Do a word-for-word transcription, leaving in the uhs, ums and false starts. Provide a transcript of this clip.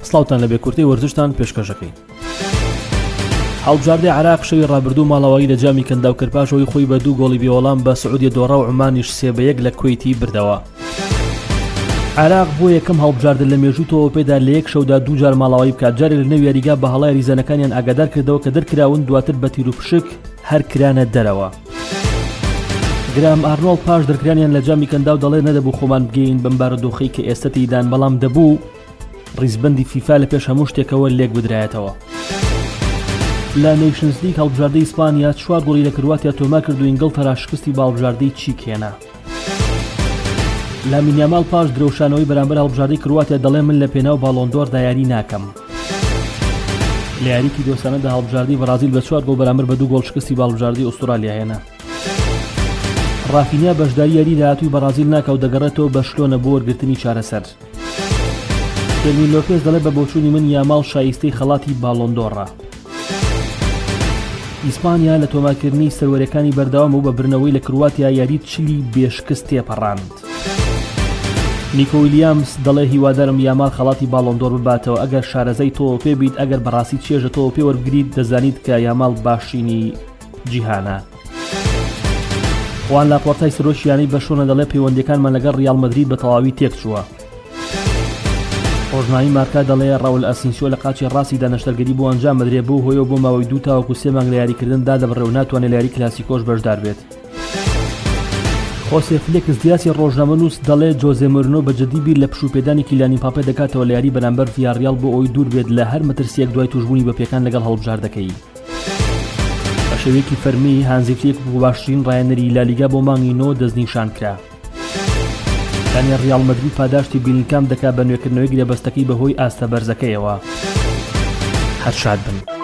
سلااوتان لە بێکورتەی وەرزشتان پێشکەشەکەی. هەڵبژاردەی عێراق شەوی ڕابردوو ماڵەوەی لە جامی کەنداو کرد پاشەوەی خۆی بە دوو گۆڵی بێوەڵام بە سعودی دۆڕا و عومانیش سێ بە یەک لە کوێیتی بردەوە. عێراق بۆ یەکەم هەڵبژاردن لە مێژوو تۆپێدا لە یەک شەودا دوو جار ماڵەوەی بکات، جارێک لە نێو یاریگا بە هەڵای ریزانەکانیان ئاگادار کردەوە کە دەرکراون دواتر بە تیر و پشک هەر کرانە دەرەوە. گرام ئارنۆڵ پاش دەرکرانیان لە جامی کەنداو دەڵێ نەدەبوو خۆمان بگەین بەم بارودۆخەی کە ئێستا تێیدان، بەڵام دەبوو ڕیزبەندی فیفا لە پێش هەموو شتێکەوە لێک بدرایەتەوە. لە نیشنز لیگ هەڵبژاردەی ئیسپانیا چوار گۆڵی لە کرواتیا تۆمار کرد و ئینگڵتەرا شکستی باڵبژاردەی چیک هێنا. لامین یامال پاش درەوشانەوەی بەرامبەر هەڵبژاردەی کرواتیا دەڵێ من لە پێناو باڵۆندۆردا یاری ناکەم. لە یاریکی دۆستانەدا هەڵبژاردەی بەرازیل بە چوار گۆڵ بەرامبەر بە دوو گۆڵ شکستی باڵبژاردەی ئوسترالیا هێنا. رافینیا بەشداری یاری داهاتووی بەرازیل ناکە و دەگەڕێتەوە بە شلۆنە بۆ وەرگرتنی چارەسەر. فێرمین لۆپێز دەڵێ بە بۆچوونی من یامال شایستەی خەڵاتی باڵۆندۆڕە. ئیسپانیا لە تۆمارکردنی سەروەریەکانی بەردەوام و بە برنەوەی لە کرواتیا یاری چلی بێشکست تێپەڕاند. نیکۆ ویلیامز دەڵێ هیوادارم یامال خەڵاتی باڵۆندۆر بباتەوە، ئەگەر شارەزەی تۆ پێ بیت، ئەگەر بەڕاستی چێژە تۆ پێ وەربگریت دەزانیت کە یامال باشینی جیهانە. خوان لاپۆرتای سەرۆشیانی بەشۆنە دەڵێ پەیوەندیەکانمان لەگەڵ ڕیال مەدرید بە تەواوی تێک چووە. ڕۆژنامەی مارکا دەڵێ ڕاول ئەسینسیۆ لە قاچی ڕاستی دانەشتەرگەری بۆ ئەنجام بدرێت بۆ هۆیەوە بۆ ماوەی دوو تاوەکو سێ مانگ لە یاریکردن دادەبڕێ و ناتوانێت لە یاری کلاسیکۆش بەشدار بێت. خۆسێ فلێکس دیاسی ڕۆژنامەنووس دەڵێ جۆزێ مۆرینۆ بەجددی بیر لە پشوپێدانی کیلانی مباپێ دەکاتەوە لە یاری بەرامبەر ڤیاڕیال بۆ ئەوەی دوور بێت لە هەر مەترسیەک دوای توشبوونی بەپێکان لەگەڵ هەڵبژاردەکەی. بە شێوەیەکی فەرمی هانزی فلێک بۆ باشترین ڕایەنەری لالیگا بۆ مانگی نۆ دەستنیشان کرا. دانیێل ڕیال مەدرید پاداشتی بیلینکام دەکات بە نوێکردنەوەی گرێبەستەکەی بەهۆی ئاستە بەرزەکەیەوە. هەر شاد بن.